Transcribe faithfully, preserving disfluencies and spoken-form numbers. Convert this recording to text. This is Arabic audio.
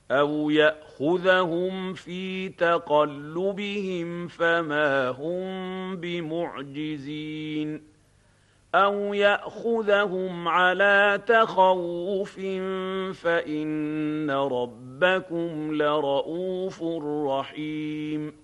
أَوْ يَأْخُذَهُمْ فِي تَقَلُّبِهِمْ فَمَا هُم بِمُعْجِزِينَ أَوْ يَأْخُذَهُمْ عَلَىٰ تَخَوُّفٍ فَإِنَّ رَبَّكُمْ لَرَءُوفٌ رَّحِيمٌ